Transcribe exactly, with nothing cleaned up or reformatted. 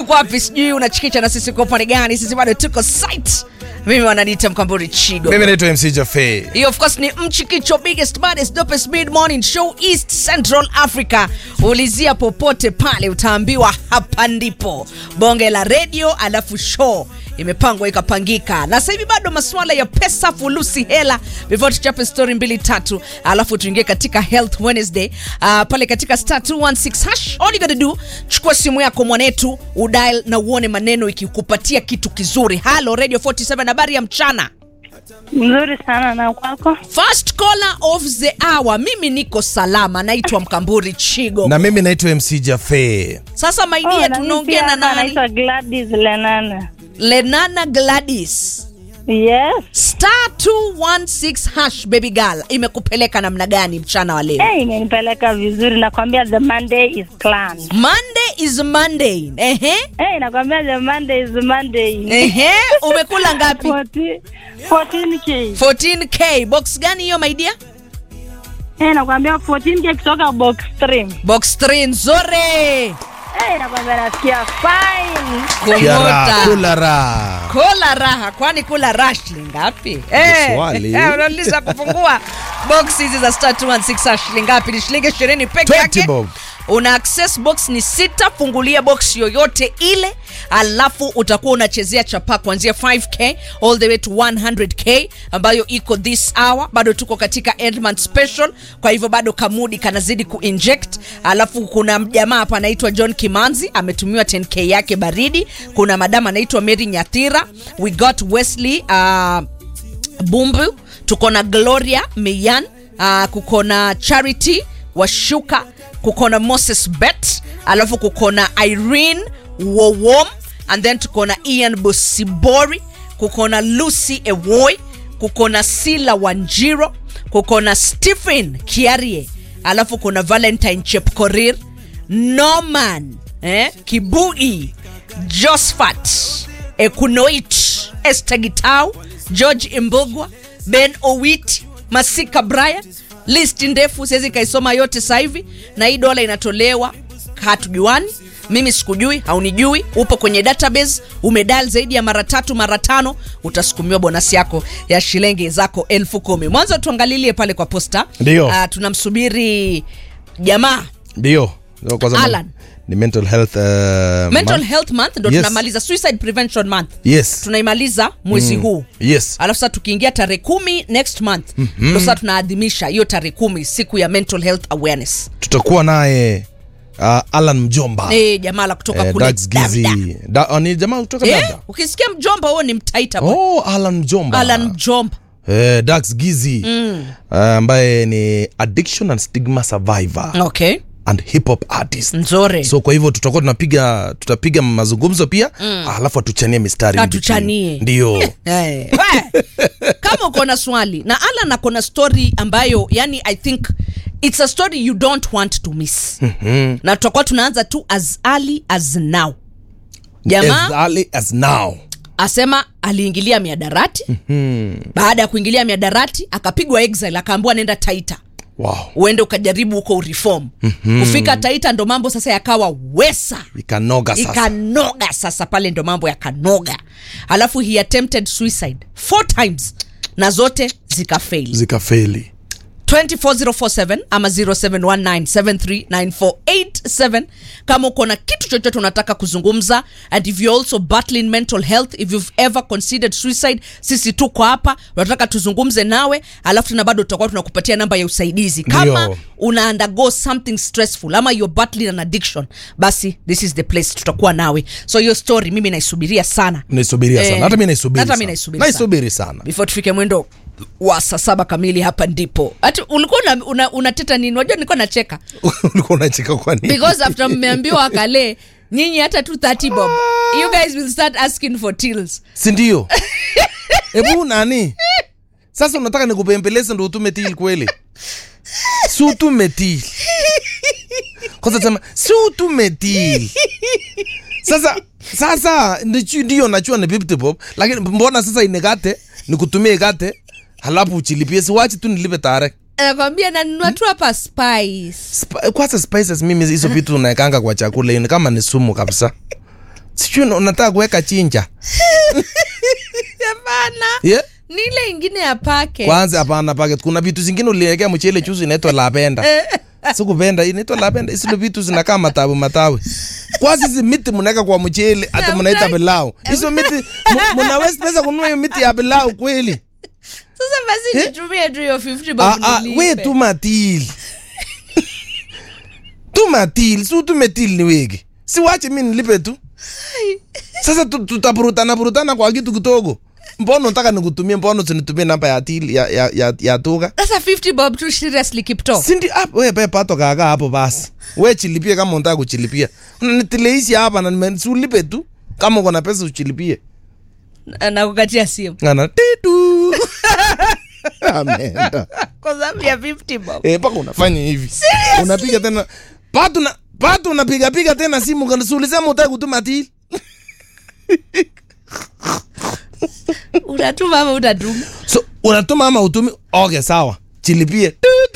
uko wapi sijui unachikicha na sisi kwa pande gani? Sisi bado tuko site. Mimi wananiita Mkamburi Chigo. Mimi naitwa M C Jaffe. Hiyo of course ni Mchikicho, biggest baddest dopest mid morning show East Central Africa. Ulizia popote pale utaambiwa hapa ndipo. Bonge la radio alafu show imepangwa ikapangika. Na sasa hivi bado masuala ya pesa, fulusi, hela. Before tuchape story mbili tatu alafu tuingie katika Health Wednesday. Uh, pale katika star two one six hash. All you gotta do, chukua simu yako mwanetu, udial na uone maneno ikikupatia kitu kizuri. Hello Radio forty-seven, habari ya mchana. Mzuri sana na kwako. First caller of the hour. Mimi niko salama, naitwa Mkamburi Chigo. Na mimi naitwa M C Jaffe. Sasa my dear, Oh, tunaongea na nani? Naitwa Gladys Lenana. Lenana Gladys. Yes. Star two one six hash baby girl. Imekupeleka namna gani mchana wa leo? Hey, imenipeleka vizuri, nakwambia the Monday is planned. Monday is Monday. Ehe. Hey, nakwambia the Monday is Monday. Ehe, umekula ngapi? fourteen K. fourteen K. Box gani hiyo my dear? Hey, nakwambia fourteen K kutoka box three. Box three nzuri. Hey, nakwambia nasikia fine. Kumota. Kula raha. Kula raha, kwani kula raha shilingi ngapi? Eh, swali. eh, unauliza kufungua box hizi za star two one six shilingi ngapi? Ni shilingi ishirini peke yake. bob. Una access box ni sita, fungulia box yoyote ile, alafu utakuwa unachezea chapa kuanzia five K all the way to one hundred K ambayo iko this hour. Bado tuko katika Edmund special, kwa hivyo bado kamudi kanazidi kuinject. Alafu kuna mjamaa hapa anaitwa John Kimanzi, ametumiwa ten K yake baridi. Kuna madama anaitwa Mary Nyathira. We got Wesley uh, Bumbu, tuko na Gloria Miyan, uh, kuko na Charity Washuka, kuko na Moses Bet, alafu kuko na Irene Wowom, and then tuko na Ian Busibori, kuko na Lucy Ewoy, kuko na Sila Wanjiro, kuko na Stephen Kiarie, alafu kuna Valentine Chepkorir, Norman eh, Kibui, Josfat Ekunoit, Esther Gitau, George Imbogwa, Ben Owiti, Masika Brian. List ndefu, siwezi kaisoma yote sasa hivi, na hii dola inatolewa hatujuani. Mimi sikujui, haunijui, upo kwenye database, umedial zaidi ya mara tatu mara tano, utasukumiwa bonus yako ya shilingi zako elfu kumi. Mwanzo tuangalilie pale kwa posta. Ndio. Uh, tunamsubiri jamaa. Ndio. Kwa sababu Alan. Ni mental health uh, mental month. health month ndo Yes. tunamaliza suicide prevention month. Yes. Tunaimaliza mwezi mm. huu. Yes. Alafu sasa tukiingia tarehe kumi next month, mm-hmm. ndo sasa tunaadhimisha hiyo tarehe kumi, siku ya mental health awareness. Tutakuwa naye uh, Alan Mjomba. Eh, jamaa la kutoka eh, kule Dax Gizi. Da, oh, ni jamaa kutoka eh, Dabda. ukisikia Mjomba huo ni mtaita boy. Oh, Alan Mjomba. Alan Mjomba. Eh, Dax Gizi. Mm. Uh, ambaye ni addiction and stigma survivor. Okay. And hip hop artist. Nzore. So kwa hivyo tutakuwa tunapiga tutapiga mazungumzo pia, mm. alafu atuchanie mistari. Atuchanie. Ndio. Eh. Kama uko na swali na Alan ako na story ambayo yani I think it's a story you don't want to miss. Mm-hmm. Na tutakuwa tunaanza tu as early as now. Jamaa As early as now. asema aliingilia miadarati. Mm-hmm. Baada ya kuingilia miadarati akapigwa exile, akaambiwa nenda Taita. Wow. Uende ukajaribu huko ureform. Mm-hmm. Kufika Taita ndo mambo sasa yakawa wesa. Ikanoga sasa. Ikanoga sasa pale ndo mambo yakanoga. Alafu he attempted suicide four times na zote zikafail. Zikafeli. two four zero four seven ama zero seven one nine seven three nine four eight seven kama uko na kitu chochote unataka kuzungumza. And if you're also battling mental health, if you've ever considered suicide, sisi tuko hapa, unataka tuzungumze nawe. Alafu tuna bado tutakuwa tunakupatia namba ya usaidizi kama Dio. Una undergo something stressful ama you're battling an addiction, basi this is the place, tutakuwa nawe. So your story mimi naisubiria sana. Naisubiria sana. Hata mimi naisubiria. Hata mimi naisubiria. Naisubiria sana. Before tufike mwendo wa saa saba kamili hapa ndipo. Ati ulikuwa una, una, unateta nini? Unajua nilikuwa nacheka. Ulikuwa unacheka kwa nini? Because after mmeambiwa akale nyinyi hata two thirty bob, you guys will start asking for tills. Si ndio? Ebu nani? Sasa unataka nikupembeleze ndo utume till kweli? Si utume till. Kwa sababu si utume till. Sasa sasa ndio najua ni fifty bob, lakini mbona sasa inegate nikutumie gate halafu uchilipie? Si wachi tu nilipe tare. Nakwambia na nunua tu hapa spice. Sp- kwanza spices mimi hizo vitu unaekanga kwa chakula ni kama ni sumu kabisa. Sijui unataka kuweka chinja. Hapana. Yeah? Ni ile ingine ya packet. Kwanza hapana packet. Kuna vitu zingine uliwekea mchele chuzi inaitwa lavenda. Sikupenda inaitwa lavenda. Hizo vitu zinakaa matawi matawi. Kwanza hizi miti mnaweka kwa mchele hata mnaita pilau. Hizo miti mnaweza pesa kununua hiyo miti ya pilau kweli. Sasa basi nitumie tu hiyo fifty bob. Ah ah, wewe tu matili. Tu matili, si tu metili ni wege. Si wache mimi nilipe tu. Sasa tutapurutana purutana kwa kitu kidogo. Mbona unataka nikutumie, mbona usinitumie namba ya tili ya ya ya, ya tuga? Sasa fifty bob tu seriously Kipto. Sindi hapo wewe pepa pato kaka hapo basi. Wewe chilipie kama unataka kuchilipia. Unanitileisi hapa na nimesulipe tu. Kama uko na pesa uchilipie. Na kukatia simu. Ngana titu. Amenda. Kwa sababu ya fifty bob. Eh, paka unafanya hivi. Seriously? Unapiga tena pato na pato unapiga piga tena simu kana sulisema unataka kutuma tili. Unatuma ama utatuma? So unatuma ama utumi? Okay, sawa. Chilipie.